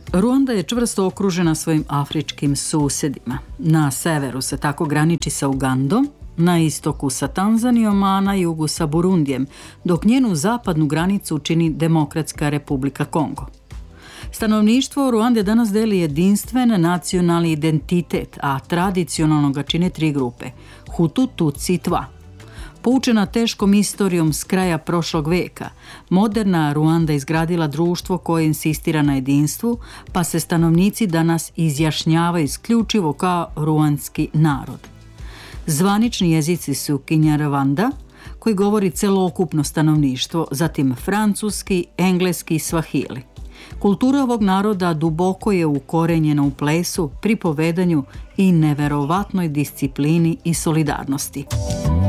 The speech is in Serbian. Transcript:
Ruanda je čvrsto okružena svojim afričkim susjedima. Na severu se tako graniči sa Ugandom, na istoku sa Tanzanijom, a na jugu sa Burundijem, dok njenu zapadnu granicu čini Demokratska republika Kongo. Stanovništvo Ruande danas deli jedinstven nacionalni identitet, a tradicionalno ga čine 3 grupe – Hutu, Tutsi i Twa. Poučena teškom istorijom s kraja prošlog veka, moderna Ruanda izgradila društvo koje insistira na jedinstvu, pa se stanovnici danas izjašnjavaju isključivo kao ruandski narod. Zvanični jezici su Kinyarwanda, koji govori celokupno stanovništvo, zatim francuski, engleski i svahili. Kultura ovog naroda duboko je ukorenjena u plesu, pripovedanju i neverovatnoj disciplini i solidarnosti.